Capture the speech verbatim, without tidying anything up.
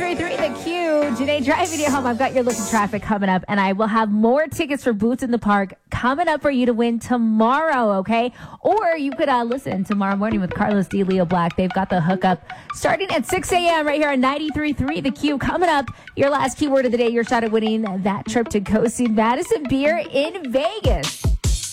ninety-three point three The Q. Today, driving you home. I've got your look at traffic coming up, and I will have more tickets for Boots in the Park coming up for you to win tomorrow, okay? Or you could uh, listen tomorrow morning with Carlos D. Leo Black. They've got the hookup starting at six a.m. right here on ninety-three point three The Q. Coming up, your last keyword of the day, your shot at winning that trip to go see Madison Beer in Vegas.